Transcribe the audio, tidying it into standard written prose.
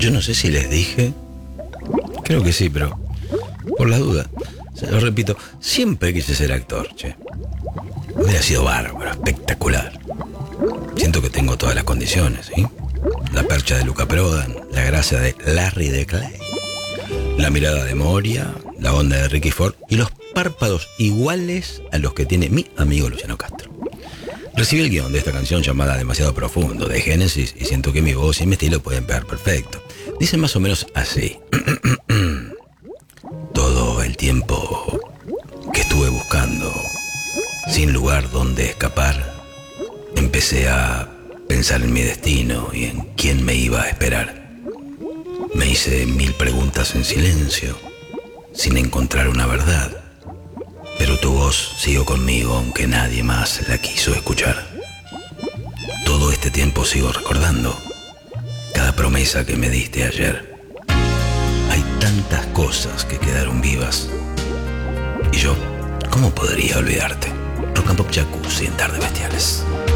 Yo no sé si les dije, creo que sí, pero por la duda, se lo repito, siempre quise ser actor, che. Hubiera sido bárbaro, espectacular. Siento que tengo todas las condiciones, ¿sí? La percha de Luca Prodan, la gracia de Larry de Clay, la mirada de Moria, la onda de Ricky Ford y los párpados iguales a los que tiene mi amigo Luciano Castro. Recibí el guión de esta canción llamada Demasiado Profundo, de Génesis, y siento que mi voz y mi estilo pueden pegar perfecto. Dice más o menos así. Todo el tiempo que estuve buscando, sin lugar donde escapar, empecé a pensar en mi destino y en quién me iba a esperar. Me hice 1000 preguntas en silencio, sin encontrar una verdad. Pero tu voz siguió conmigo aunque nadie más la quiso escuchar. Todo este tiempo sigo recordando cada promesa que me diste ayer. Hay tantas cosas que quedaron vivas. Y yo, ¿cómo podría olvidarte? Rock and Pop Jacuzzi en Tardes Bestiales.